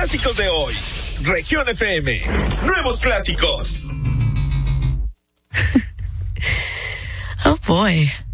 clásicos de hoy. Región FM, nuevos clásicos. Oh boy.